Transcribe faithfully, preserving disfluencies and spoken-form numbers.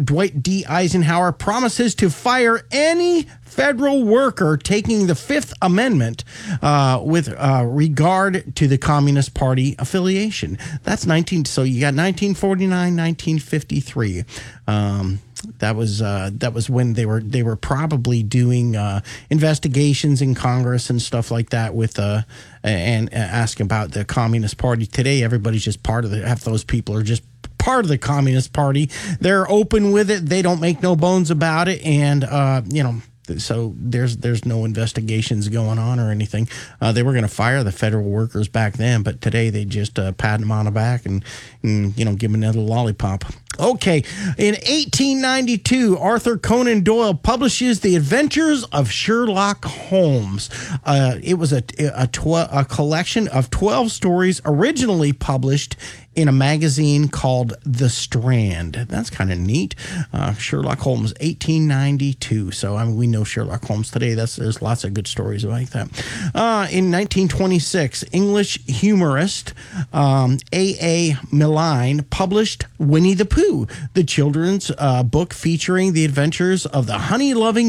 Dwight D. Eisenhower promises to fire any federal worker taking the Fifth Amendment uh, with uh, regard to the Communist Party affiliation. That's nineteen. So you got nineteen forty-nine, nineteen fifty-three. Um, that was uh, that was when they were they were probably doing uh, investigations in Congress and stuff like that with uh, and, and asking about the Communist Party. Today, everybody's just part of the. Half those people are just part of the Communist Party. They're open with it. They don't make no bones about it, and uh, you know. So there's there's no investigations going on or anything. Uh, they were going to fire the federal workers back then, but today they just uh, pat them on the back and, and you know give them another lollipop. Okay, in eighteen ninety-two, Arthur Conan Doyle publishes The Adventures of Sherlock Holmes. Uh, it was a a, tw- a collection of twelve stories originally published in a magazine called The Strand. That's kind of neat. Uh, Sherlock Holmes, eighteen ninety-two. So I mean, we know Sherlock Holmes today. That's there's lots of good stories like that. Uh, in nineteen twenty-six, English humorist um, A A. Milne published Winnie the Pooh, the children's uh, book featuring the adventures of the honey-loving